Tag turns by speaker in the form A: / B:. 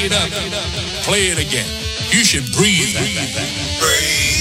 A: it up. Play it again. You should breathe that. Breathe.